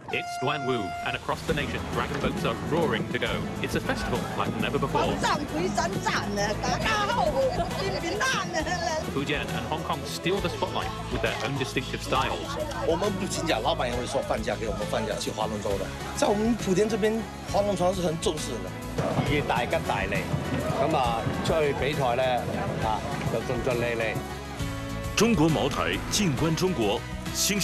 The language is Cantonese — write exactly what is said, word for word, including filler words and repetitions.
It's Duanwu, and across the nation, dragon boats are roaring to go. It's a festival like never before. Fujian and Hong Kong steal the spotlight with their own distinctive styles. 我们不请假，老板也会说放假给我们放假去划龙舟的。在我们莆田这边，划龙船是很重视的。 以大吉大利，咁啊出去比賽咧啊就順順利利。 中国茅台，静观中国，新。